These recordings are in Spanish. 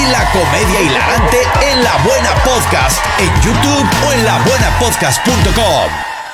La comedia hilarante en La Buena Podcast, en YouTube o en labuenapodcast.com.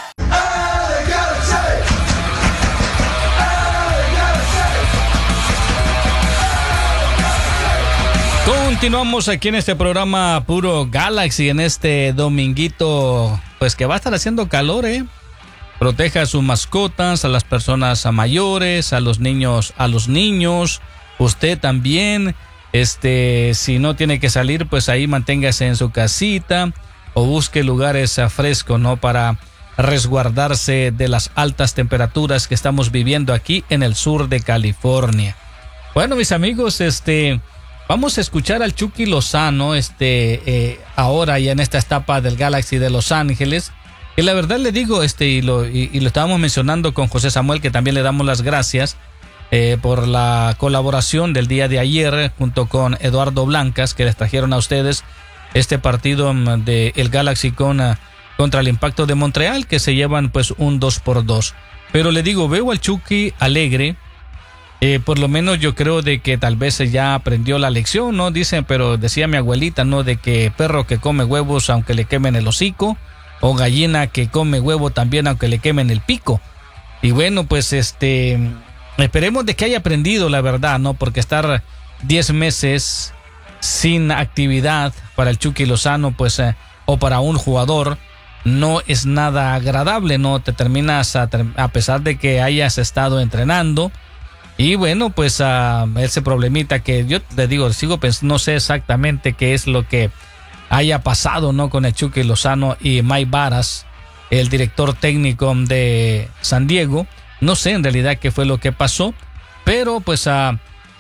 Continuamos aquí en este programa Puro Galaxy, en este dominguito, pues que va a estar haciendo calor, Proteja a sus mascotas, a las personas mayores, a los niños, usted también, si no tiene que salir, pues ahí manténgase en su casita o busque lugares frescos, ¿no? Para resguardarse de las altas temperaturas que estamos viviendo aquí en el sur de California. Bueno, mis amigos, vamos a escuchar al Chucky Lozano, ahora ya en esta etapa del Galaxy de Los Ángeles, que la verdad le digo, y lo estábamos mencionando con José Samuel, que también le damos las gracias por la colaboración del día de ayer junto con Eduardo Blancas, que les trajeron a ustedes este partido de el Galaxy contra el Impacto de Montreal, que se llevan pues un 2-2. Pero le digo, veo al Chucky alegre. Por lo menos yo creo de que tal vez ya aprendió la lección, ¿no? Dicen, pero decía mi abuelita, ¿no? De que perro que come huevos aunque le quemen el hocico, o gallina que come huevo también aunque le quemen el pico. Y bueno, pues esperemos de que haya aprendido, la verdad, ¿no? Porque estar 10 meses sin actividad para el Chucky Lozano, pues, o para un jugador, no es nada agradable, ¿no? Te terminas, a pesar de que hayas estado entrenando. Y bueno, pues ese problemita que yo le digo, sigo pensando, no sé exactamente qué es lo que haya pasado, ¿no? Con el Chucky Lozano y Mike Varas, el director técnico de San Diego. No sé en realidad qué fue lo que pasó, pero pues la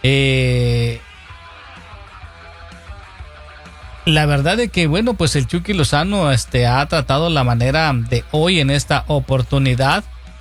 verdad es que bueno, pues el Chucky Lozano ha tratado la manera de hoy en esta oportunidad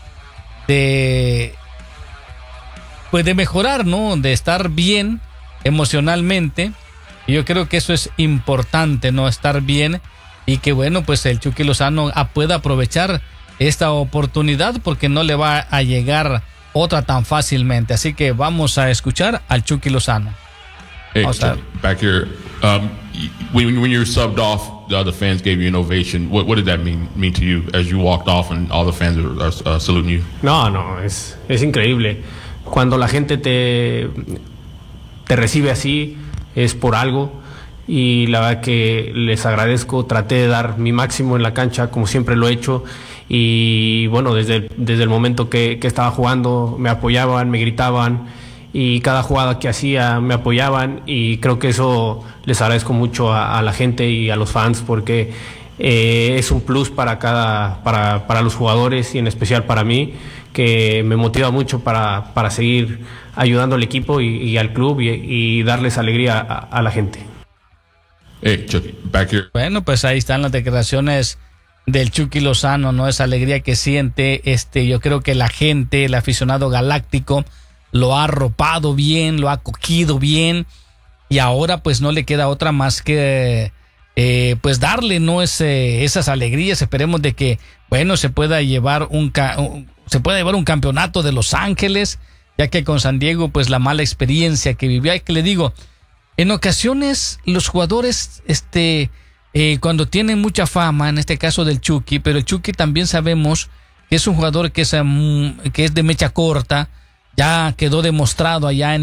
de mejorar, ¿no? De estar bien emocionalmente. Y yo creo que eso es importante, ¿no? Estar bien, y que bueno, pues el Chucky Lozano pueda aprovechar esta oportunidad, porque no le va a llegar otra tan fácilmente. Así que vamos a escuchar al Chucky Lozano. Hey, back here, when you were subbed off, the other fans gave you an ovation. What did that mean to you as you walked off and all the fans are saluting you? No, es increíble. Cuando la gente te recibe así, es por algo, y la verdad que les agradezco. Traté de dar mi máximo en la cancha, como siempre lo he hecho, y bueno, desde el momento que estaba jugando me apoyaban, me gritaban, y cada jugada que hacía me apoyaban, y creo que eso les agradezco mucho a la gente y a los fans, porque es un plus para los jugadores, y en especial para mí, que me motiva mucho para seguir ayudando al equipo y al club, y darles alegría a la gente. Hey, Chucky, back here. Bueno, pues ahí están las declaraciones del Chucky Lozano, ¿no? Esa alegría que siente. Yo creo que la gente, el aficionado galáctico, lo ha arropado bien, lo ha acogido bien, y ahora pues no le queda otra más que pues darle, ¿no? Esas alegrías. Esperemos de que, bueno, se pueda llevar un campeonato de Los Ángeles, ya que con San Diego, pues la mala experiencia que vivió. Hay que le digo, en ocasiones los jugadores, cuando tienen mucha fama, en este caso del Chucky, pero el Chucky también sabemos que es un jugador que es de mecha corta, ya quedó demostrado allá en